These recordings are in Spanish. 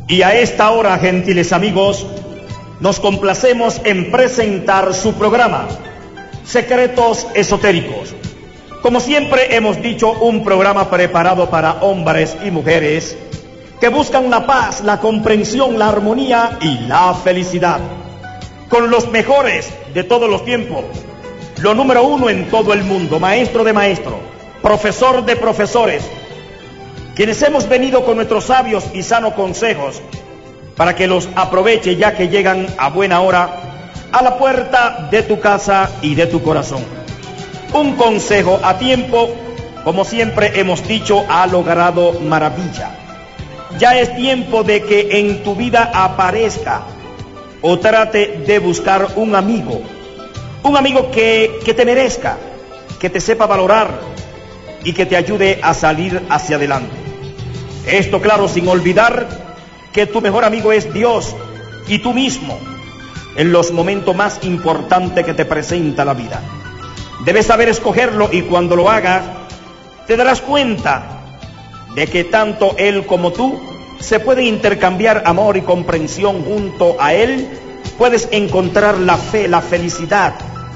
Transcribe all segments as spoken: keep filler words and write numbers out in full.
Y a esta hora, gentiles amigos, nos complacemos en presentar su programa, Secretos Esotéricos. Como siempre hemos dicho, un programa preparado para hombres y mujeres que buscan la paz, la comprensión, la armonía y la felicidad. Con los mejores de todos los tiempos, lo número uno en todo el mundo, maestro de maestros, profesor de profesores, quienes hemos venido con nuestros sabios y sanos consejos para que los aproveche, ya que llegan a buena hora a la puerta de tu casa y de tu corazón. Un consejo a tiempo, como siempre hemos dicho, ha logrado maravilla. Ya es tiempo de que en tu vida aparezca o trate de buscar un amigo, un amigo que, que te merezca, que te sepa valorar y que te ayude a salir hacia adelante. Esto, claro, sin olvidar que tu mejor amigo es Dios y tú mismo en los momentos más importantes que te presenta la vida. Debes saber escogerlo, y cuando lo hagas te darás cuenta de que tanto él como tú se pueden intercambiar amor y comprensión. Junto a él puedes encontrar la fe, la felicidad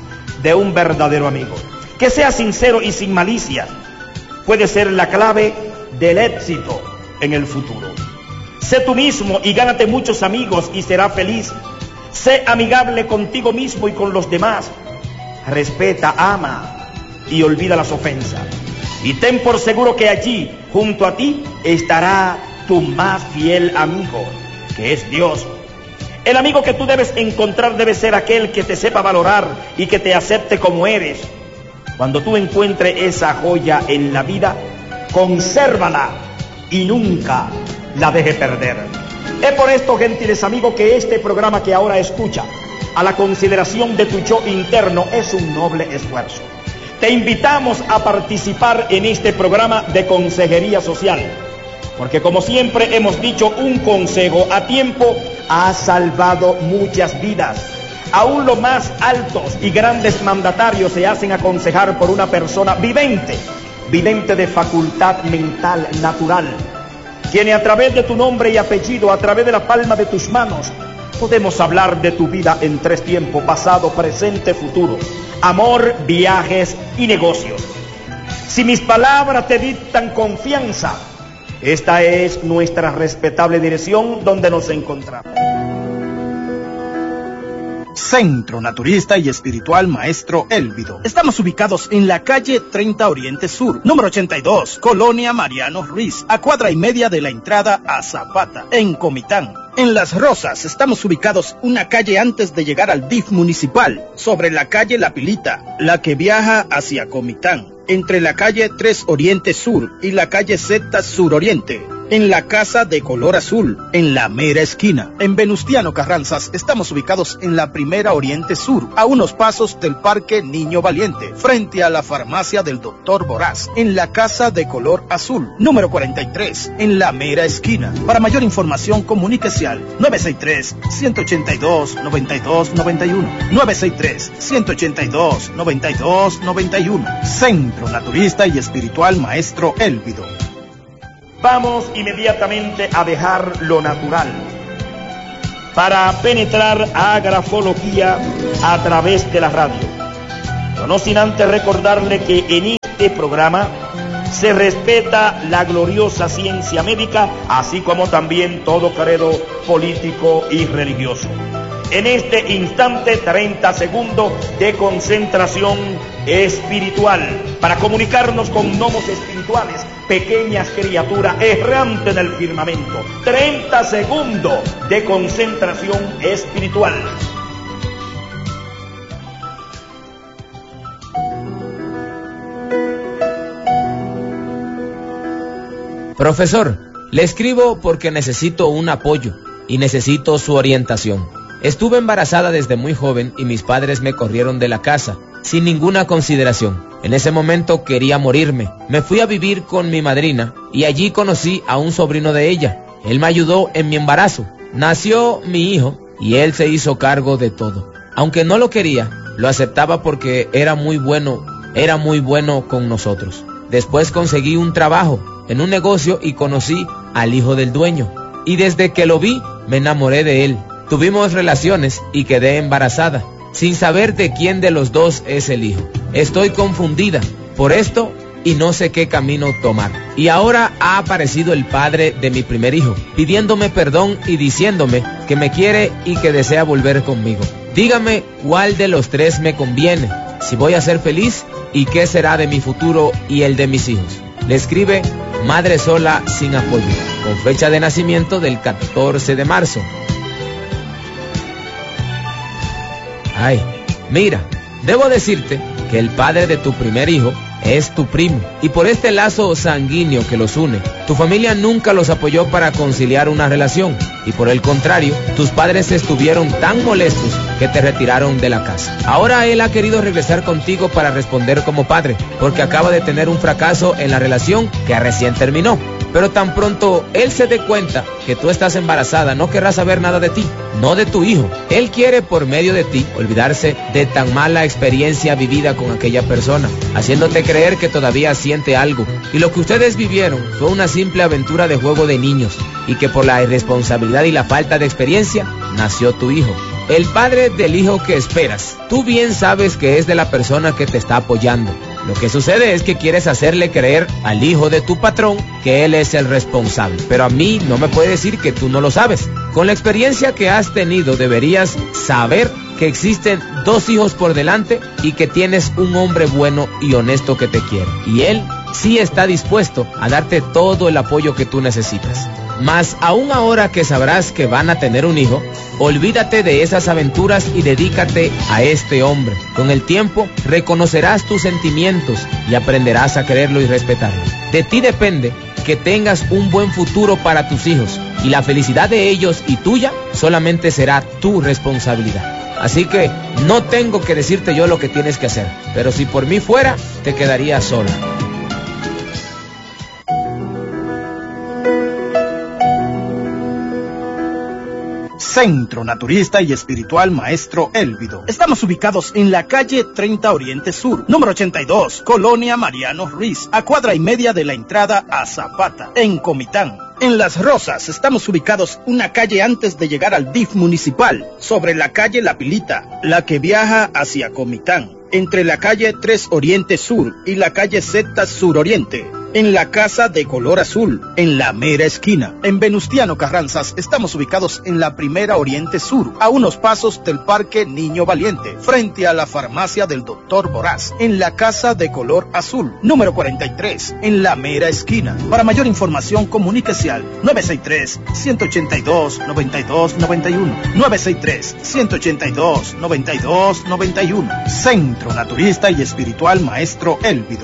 de un verdadero amigo. Que sea sincero y sin malicia puede ser la clave del éxito en el futuro. Sé tú mismo y gánate muchos amigos y serás feliz. Sé amigable contigo mismo y con los demás. Respeta, ama y olvida las ofensas. Y ten por seguro que allí, junto a ti, estará tu más fiel amigo, que es Dios. El amigo que tú debes encontrar debe ser aquel que te sepa valorar y que te acepte como eres. Cuando tú encuentres esa joya en la vida, consérvala y nunca la dejes perder. Es por esto, gentiles amigos, que este programa que ahora escucha, a la consideración de tu yo interno, es un noble esfuerzo. Te invitamos a participar en este programa de consejería social, porque como siempre hemos dicho, un consejo a tiempo ha salvado muchas vidas. Aún los más altos y grandes mandatarios se hacen aconsejar por una persona vivente, vidente de facultad mental natural, quien a través de tu nombre y apellido, a través de la palma de tus manos, podemos hablar de tu vida en tres tiempos: pasado, presente, futuro, amor, viajes y negocios. Si mis palabras te dictan confianza, esta es nuestra respetable dirección donde nos encontramos. Centro Naturista y Espiritual Maestro Elvido. Estamos ubicados en la calle treinta Oriente Sur, número ochenta y dos, Colonia Mariano Ruiz, a cuadra y media de la entrada a Zapata, en Comitán. En Las Rosas estamos ubicados una calle antes de llegar al D I F municipal, sobre la calle La Pilita, la que viaja hacia Comitán, entre la calle tres Oriente Sur y la calle Z Sur Oriente. En la Casa de Color Azul, en la mera esquina. En Venustiano Carranzas estamos ubicados en la Primera Oriente Sur, a unos pasos del Parque Niño Valiente, frente a la farmacia del doctor Boraz. En la Casa de Color Azul, número cuarenta y tres, en la mera esquina. Para mayor información, comuníquese al nueve seis tres, uno ocho dos, nueve dos nueve uno, nueve seis tres, uno ocho dos, nueve dos nueve uno. Centro Naturista y Espiritual Maestro Elvido. Vamos inmediatamente a dejar lo natural para penetrar a grafología a través de la radio. Pero no sin antes recordarle que en este programa se respeta la gloriosa ciencia médica, así como también todo credo político y religioso. En este instante, treinta segundos de concentración espiritual para comunicarnos con gnomos espirituales, pequeñas criaturas errantes en el firmamento. treinta segundos de concentración espiritual. Profesor, le escribo porque necesito un apoyo y necesito su orientación. Estuve embarazada desde muy joven y mis padres me corrieron de la casa, sin ninguna consideración. En ese momento quería morirme. Me fui a vivir con mi madrina y allí conocí a un sobrino de ella. Él me ayudó en mi embarazo. Nació mi hijo y él se hizo cargo de todo. Aunque no lo quería, lo aceptaba porque era muy bueno, era muy bueno con nosotros. Después conseguí un trabajo en un negocio y conocí al hijo del dueño. y desde que lo vi me enamoré de él. Tuvimos relaciones y quedé embarazada, sin saber de quién de los dos es el hijo. Estoy confundida por esto y no sé qué camino tomar. Y ahora ha aparecido el padre de mi primer hijo, pidiéndome perdón y diciéndome que me quiere y que desea volver conmigo. Dígame cuál de los tres me conviene, si voy a ser feliz y qué será de mi futuro y el de mis hijos. Le escribe madre sola sin apoyo, con fecha de nacimiento del catorce de marzo. Ay, mira, debo decirte que el padre de tu primer hijo es tu primo, y por este lazo sanguíneo que los une, tu familia nunca los apoyó para conciliar una relación, y por el contrario, tus padres estuvieron tan molestos que te retiraron de la casa. Ahora él ha querido regresar contigo para responder como padre, porque acaba de tener un fracaso en la relación que recién terminó. Pero tan pronto él se dé cuenta que tú estás embarazada, no querrá saber nada de ti, no de tu hijo. Él quiere por medio de ti olvidarse de tan mala experiencia vivida con aquella persona, haciéndote creer que todavía siente algo, y lo que ustedes vivieron fue una simple aventura de juego de niños, y que por la irresponsabilidad y la falta de experiencia nació tu hijo. El padre del hijo que esperas, tú bien sabes que es de la persona que te está apoyando. Lo que sucede es que quieres hacerle creer al hijo de tu patrón que él es el responsable. Pero a mí no me puede decir que tú no lo sabes. Con la experiencia que has tenido deberías saber que existen dos hijos por delante y que tienes un hombre bueno y honesto que te quiere. Y él sí está dispuesto a darte todo el apoyo que tú necesitas. Mas aún ahora que sabrás que van a tener un hijo, olvídate de esas aventuras y dedícate a este hombre. Con el tiempo reconocerás tus sentimientos y aprenderás a quererlo y respetarlo. De ti depende que tengas un buen futuro para tus hijos, y la felicidad de ellos y tuya solamente será tu responsabilidad. Así que no tengo que decirte yo lo que tienes que hacer, pero si por mí fuera, te quedarías sola. Centro Naturista y Espiritual Maestro Élvido. Estamos ubicados en la calle treinta Oriente Sur, número ochenta y dos, Colonia Mariano Ruiz, a cuadra y media de la entrada a Zapata, en Comitán. En Las Rosas estamos ubicados una calle antes de llegar al D I F municipal, sobre la calle La Pilita, la que viaja hacia Comitán, entre la calle tres Oriente Sur y la calle Z Sur Oriente. En la casa de color azul, en la mera esquina. En Venustiano Carranzas estamos ubicados en la primera Oriente Sur, a unos pasos del Parque Niño Valiente, frente a la farmacia del doctor Boraz. En la casa de color azul, número cuarenta y tres, en la mera esquina. Para mayor información, comuníquese al nueve seis tres, uno ocho dos, nueve dos nueve uno, nueve seis tres, uno ocho dos, nueve dos nueve uno. Centro Naturista y Espiritual Maestro Élvido.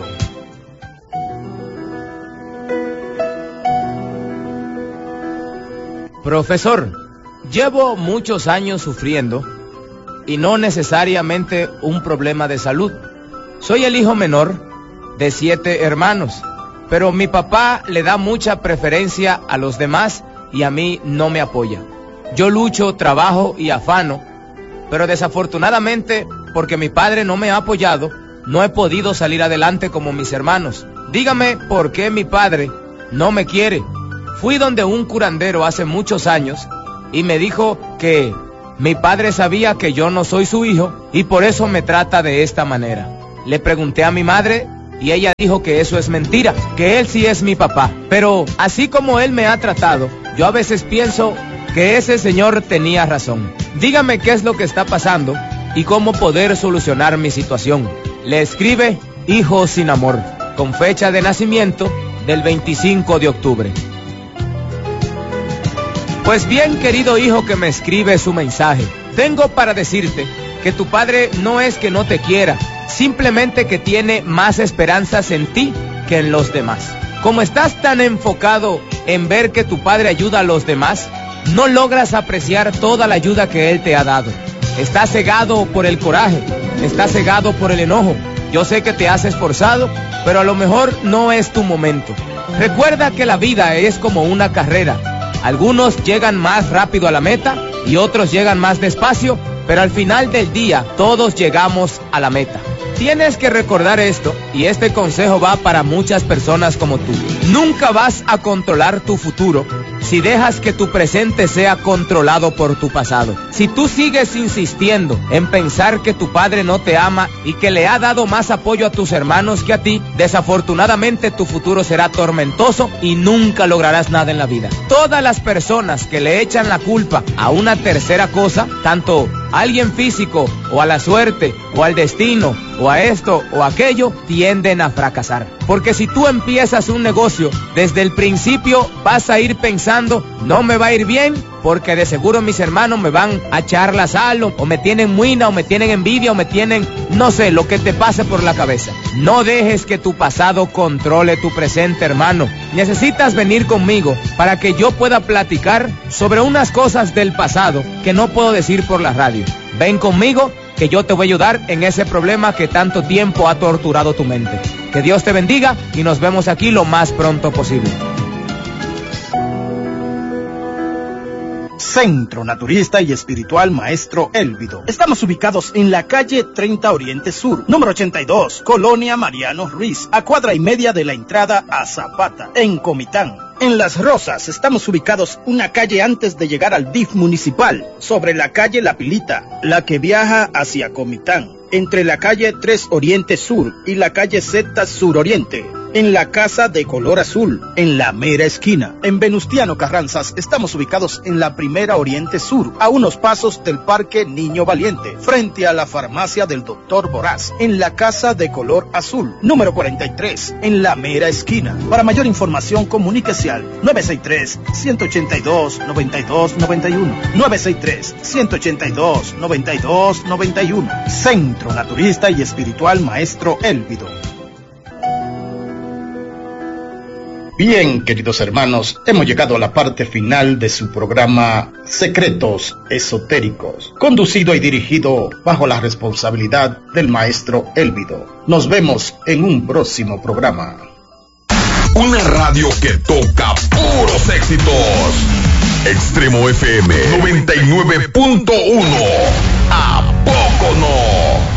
Profesor, llevo muchos años sufriendo y no necesariamente un problema de salud. Soy el hijo menor de siete hermanos, pero mi papá le da mucha preferencia a los demás y a mí no me apoya. Yo lucho, trabajo y afano, pero desafortunadamente, porque mi padre no me ha apoyado, no he podido salir adelante como mis hermanos. Dígame por qué mi padre no me quiere. Fui donde un curandero hace muchos años y me dijo que mi padre sabía que yo no soy su hijo y por eso me trata de esta manera. Le pregunté a mi madre y ella dijo que eso es mentira, que él sí es mi papá. Pero así como él me ha tratado, yo a veces pienso que ese señor tenía razón. Dígame qué es lo que está pasando y cómo poder solucionar mi situación. Le escribe Hijo sin amor, con fecha de nacimiento del veinticinco de octubre. Pues bien, querido hijo que me escribe su mensaje, tengo para decirte que tu padre no es que no te quiera, simplemente que tiene más esperanzas en ti que en los demás. Como estás tan enfocado en ver que tu padre ayuda a los demás, no logras apreciar toda la ayuda que él te ha dado. Estás cegado por el coraje, estás cegado por el enojo. Yo sé que te has esforzado, pero a lo mejor no es tu momento. Recuerda que la vida es como una carrera. Algunos llegan más rápido a la meta y otros llegan más despacio, pero al final del día todos llegamos a la meta. Tienes que recordar esto, y este consejo va para muchas personas como tú. Nunca vas a controlar tu futuro, si dejas que tu presente sea controlado por tu pasado. Si tú sigues insistiendo en pensar que tu padre no te ama y que le ha dado más apoyo a tus hermanos que a ti, desafortunadamente tu futuro será tormentoso y nunca lograrás nada en la vida. Todas las personas que le echan la culpa a una tercera cosa, tanto a alguien físico o a la suerte o al destino o a esto o aquello, tienden a fracasar. Porque si tú empiezas un negocio, desde el principio vas a ir pensando, no me va a ir bien, porque de seguro mis hermanos me van a echar la sal, o, o me tienen muina, o me tienen envidia, o me tienen, no sé, lo que te pase por la cabeza. No dejes que tu pasado controle tu presente, hermano. Necesitas venir conmigo para que yo pueda platicar sobre unas cosas del pasado que no puedo decir por la radio. Ven conmigo, que yo te voy a ayudar en ese problema que tanto tiempo ha torturado tu mente. Que Dios te bendiga y nos vemos aquí lo más pronto posible. Centro Naturista y Espiritual Maestro Elvido. Estamos ubicados en la calle treinta Oriente Sur, número ochenta y dos, Colonia Mariano Ruiz, a cuadra y media de la entrada a Zapata, en Comitán. En Las Rosas estamos ubicados una calle antes de llegar al D I F municipal, sobre la calle La Pilita, la que viaja hacia Comitán, entre la calle tres Oriente Sur y la calle Z Sur Oriente. En la Casa de Color Azul, en la mera esquina. En Venustiano Carranzas estamos ubicados en la Primera Oriente Sur, a unos pasos del Parque Niño Valiente, frente a la farmacia del doctor Boraz. En la Casa de Color Azul, número cuarenta y tres, en la mera esquina. Para mayor información, comuníquese al nueve seis tres, uno ocho dos, nueve dos nueve uno. nueve seis tres, uno ocho dos, nueve dos nueve uno. Centro Naturista y Espiritual Maestro Elvido. Bien, queridos hermanos, hemos llegado a la parte final de su programa Secretos Esotéricos, conducido y dirigido bajo la responsabilidad del maestro Elvido. Nos vemos en un próximo programa. Una radio que toca puros éxitos. Extremo F M noventa y nueve punto uno. ¿A poco no?